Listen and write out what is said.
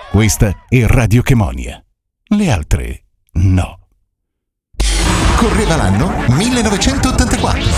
Questa è Radio Chemonia. Le altre no. Correva l'anno 1984.